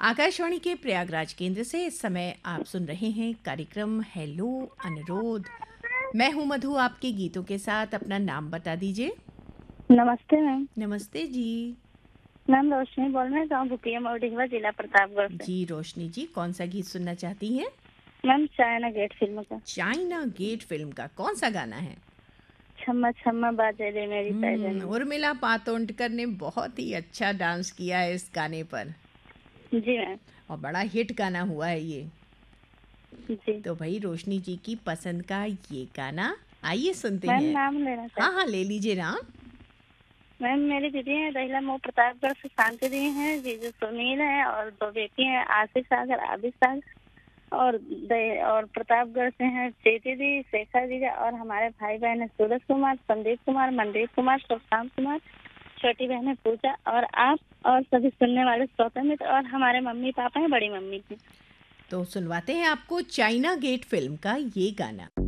आकाशवाणी के प्रयागराज केंद्र से इस समय आप सुन रहे हैं कार्यक्रम हेलो अनुरोध। मैं हूं मधु, आपके गीतों के साथ। अपना नाम बता दीजिए। नमस्ते मैम। नमस्ते जी। मैम रोशनी बोल रहे हैं, गाँव भुकिया मऊढ़ीवा, जिला प्रतापगढ़ से। जी रोशनी जी, कौन सा गीत सुनना चाहती हैं? मैम चाइना गेट फिल्म का चाइना गेट फिल्म का कौन सा गाना है? छम्मा छम्मा बाजे रे मेरी पैजनिया। उर्मिला पातोंडकर ने बहुत ही अच्छा डांस किया है इस गाने पर, जी मैम। और बड़ा हिट गाना हुआ है ये। जी तो भाई रोशनी जी की पसंद का ये गाना आइए सुनते मैम, हैं। नाम लेना हाँ चाहती हाँ, ले लीजिए नाम। मैम, मेरी दीदी है दहिला मऊ प्रतापगढ़ से, शांति दी हैं, जीजू सुनील है, और दो बेटी हैं, आशिक सागर, आबिद सागर, और प्रतापगढ़ से हैं चेती दी, शेखर जी, और हमारे भाई बहन है सूरज कुमार, संदीप कुमार, मनदीप कुमार, सुशांत कुमार, छोटी बहन है पूजा, और आप और सभी सुनने वाले श्रोता मित्र, और हमारे मम्मी पापा हैं, बड़ी मम्मी हैं। तो सुनवाते हैं आपको चाइना गेट फिल्म का ये गाना।